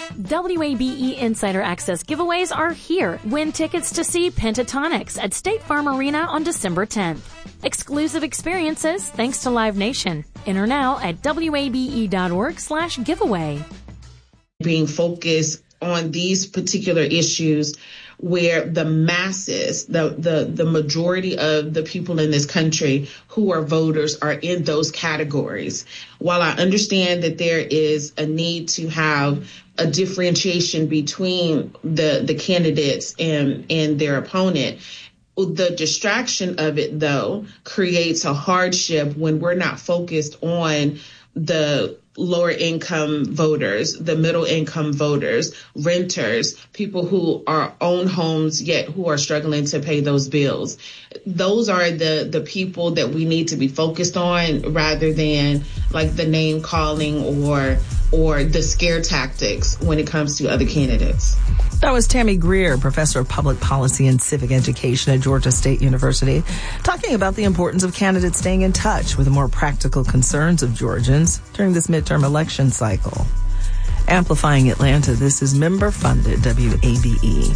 WABE Insider Access giveaways are here. Win tickets to see Pentatonics at State Farm Arena on December 10th. Exclusive experiences thanks to Live Nation. Enter now at wabe.org/giveaway. Being focused on these particular issues where the masses, the majority of the people in this country who are voters are in those categories. While I understand that there is a need to have a differentiation between the candidates and their opponent, the distraction of it, though, creates a hardship when we're not focused on the lower income voters, the middle income voters, renters, people who are own homes yet who are struggling to pay those bills. Those are the people that we need to be focused on rather than like the name calling or the scare tactics when it comes to other candidates. That was Tammy Greer, professor of public policy and civic education at Georgia State University, talking about the importance of candidates staying in touch with the more practical concerns of Georgians during this midterm election cycle. Amplifying Atlanta, this is member-funded WABE.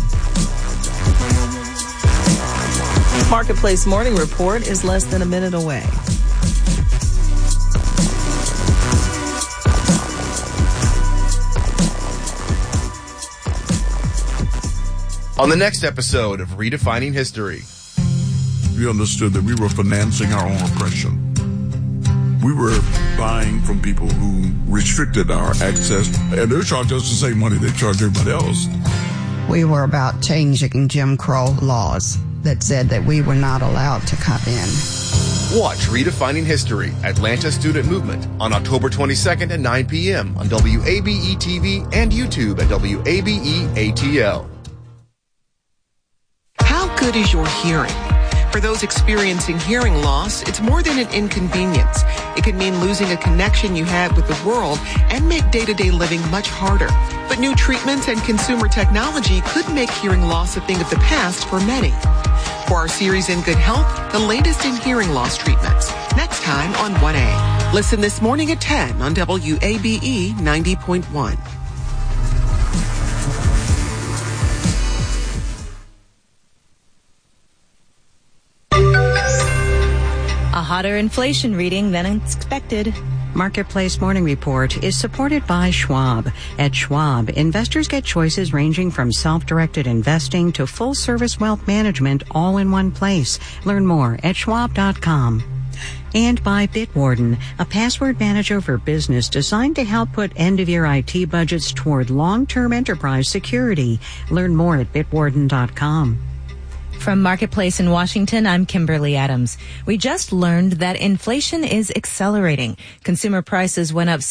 Marketplace Morning Report is less than a minute away. On the next episode of Redefining History. We understood that we were financing our own oppression. We were buying from people who restricted our access, and they charged us the same money they charged everybody else. We were about changing Jim Crow laws that said that we were not allowed to come in. Watch Redefining History, Atlanta Student Movement on October 22nd at 9 p.m. on WABE TV and YouTube at WABE ATL. How good is your hearing? For those experiencing hearing loss, it's more than an inconvenience. It can mean losing a connection you had with the world and make day-to-day living much harder. But new treatments and consumer technology could make hearing loss a thing of the past for many. For our series In Good Health, the latest in hearing loss treatments. Next time on 1A. Listen this morning at 10 on WABE 90.1. A hotter inflation reading than expected. Marketplace Morning Report is supported by Schwab. At Schwab, investors get choices ranging from self-directed investing to full-service wealth management all in one place. Learn more at schwab.com. And by Bitwarden, a password manager for business designed to help put end-of-year IT budgets toward long-term enterprise security. Learn more at bitwarden.com. From Marketplace in Washington, I'm Kimberly Adams. We just learned that inflation is accelerating. Consumer prices went up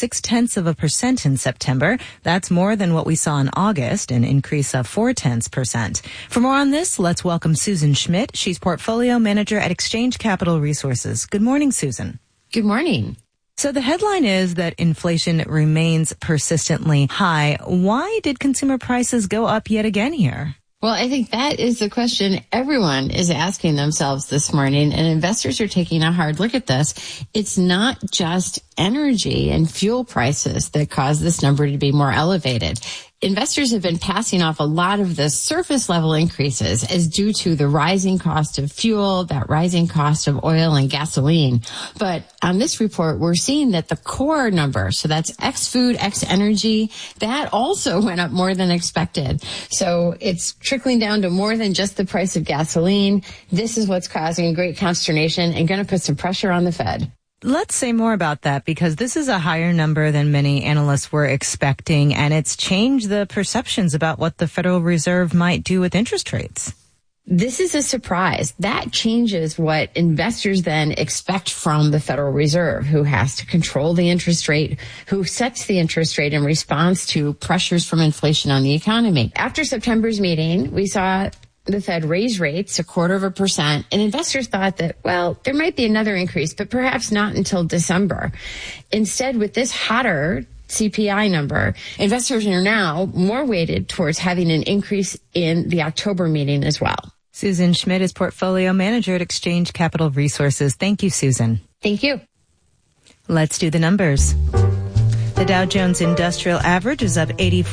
0.6% in September. That's more than what we saw in August, an increase of 0.4%. For more on this, let's welcome Susan Schmidt. She's portfolio manager at Exchange Capital Resources. Good morning, Susan. Good morning. So the headline is that inflation remains persistently high. Why did consumer prices go up yet again here? Well, I think that is the question everyone is asking themselves this morning, and investors are taking a hard look at this. It's not just energy and fuel prices that cause this number to be more elevated. Investors have been passing off a lot of the surface level increases as due to the rising cost of fuel, that rising cost of oil and gasoline. But on this report, we're seeing that the core number, so that's X food, X energy, that also went up more than expected. So it's trickling down to more than just the price of gasoline. This is what's causing great consternation and going to put some pressure on the Fed. Let's say more about that, because this is a higher number than many analysts were expecting, and it's changed the perceptions about what the Federal Reserve might do with interest rates. This is a surprise. That changes what investors then expect from the Federal Reserve, who has to control the interest rate, who sets the interest rate in response to pressures from inflation on the economy. After September's meeting, we saw the Fed raise rates 0.25%, and investors thought that, well, there might be another increase, but perhaps not until December. Instead, with this hotter CPI number, investors are now more weighted towards having an increase in the October meeting as well. Susan Schmidt is portfolio manager at Exchange Capital Resources. Thank you, Susan. Thank you. Let's do the numbers. The Dow Jones Industrial Average is up 84.